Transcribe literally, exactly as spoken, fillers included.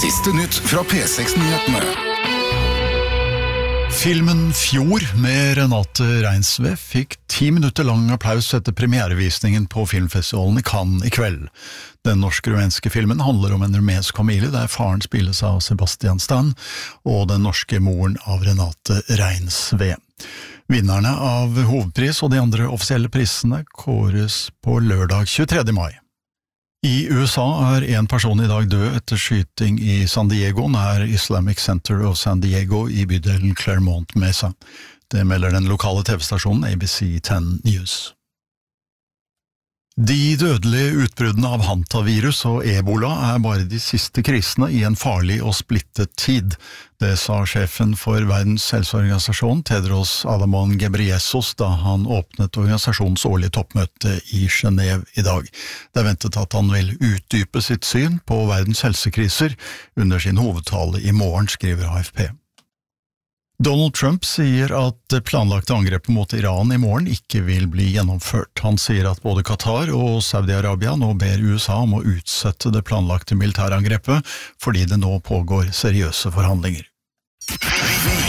Siste nytt fra P seks-nyhetene. Filmen Fjord med Renate Reinsve fikk ti minutter lang applaus etter premierevisningen på filmfestivalen i Cannes i kveld. Den norsk-rumenske filmen handler om en rumensk familie der faren spilles av Sebastian Stan og den norske moren av Renate Reinsve. Vinnerne av hovedpris og de andre offisielle prisene kåres på lørdag tjuetredje mai. I U S A er en person i dag død etter skyting i San Diego nær Islamic Center of San Diego i bydelen Claremont Mesa. Det melder den lokale T V-stasjonen A B C ti News. De dødelige utbruddene av hantavirus og ebola er bare de siste krisene i en farlig og splittet tid. Det sa sjefen for Verdens helseorganisasjon, Tedros Adhanom Ghebreyesus, da han åpnet organisasjonens årlige toppmøte i Genève i dag. Det er ventet at han vil utdype sitt syn på verdens helsekriser under sin hovedtale i morgen, skriver A F P. Donald Trump sier at det planlagte angrepet mot Iran i morgen ikke vil bli gjennomført. Han sier at både Qatar og Saudi-Arabia nå ber U S A om å utsette det planlagte militærangrepet, fordi det nå pågår seriøse forhandlinger.